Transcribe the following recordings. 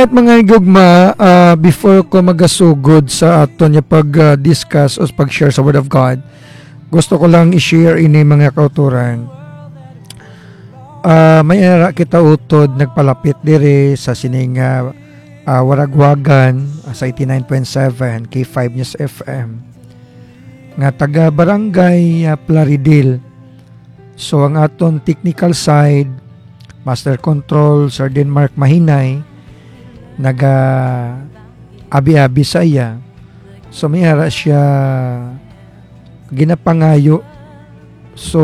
Alright mga igugma, before ko magasugod sa aton niya pag-discuss o pag-share sa Word of God, gusto ko lang i-share ini mga kauturan. May ara kita utod nagpalapit dire sa sining Waragwagan sa 89.7 K5 News FM nga taga Barangay Plaridel. So ang aton technical side, Master Control Sir Denmark Mahinay, naga abi-abi sa iya. So may ara siya ginapangayo. So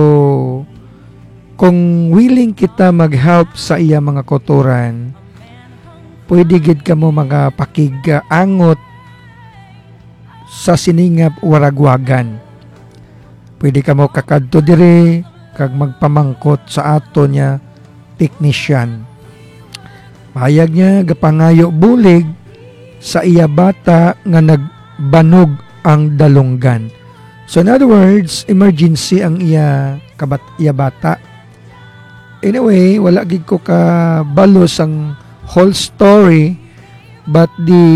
kung willing kita mag-help sa iya mga kauturan, pwede gid kamo mga pakigangot sa siningap Waragwagan. Pwede kamo kakadto dire kag magpamangkot sa ato niya technician. Mahayag niya gapangayo bulig sa iya bata nga nagbanog ang dalunggan. So in other words, emergency ang iya bata. Anyway, wala gid ko ka balos ang whole story, but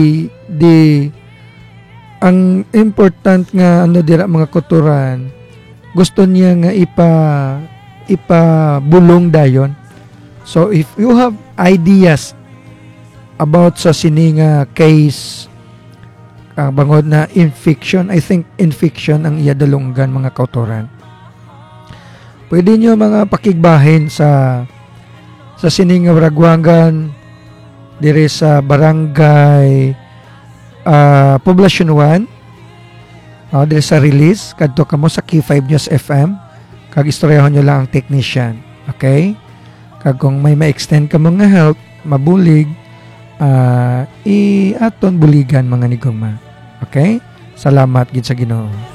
ang important nga dira mga kuturan, gusto niya nga ipabulong dayon. So if you have ideas about sa sininga case bangod na infection, I think infection ang iya dalunggan mga kauturan, pwede nyo mga pakigbahin sa sininga Waragwagan dire sa Barangay Poblacion 1, dire sa release kadto kamo sa K5 News FM kag istoryahon nyo lang ang technician. Okay, kag kung may ma-extend ka mga help, mabulig, aton buligan mga nigugma. Okay? Salamat gid sa Ginoo.